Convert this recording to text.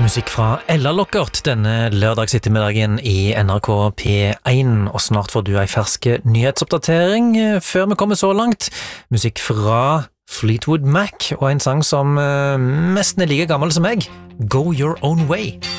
Musikk fra Ella Lockert denne lørdagsettermiddagen i NRK P1, og snart får du en ferske nyhetsoppdatering før vi kommer så langt. Musikk fra Fleetwood Mac og en sang som nesten er like gammel som meg, Go Your Own Way.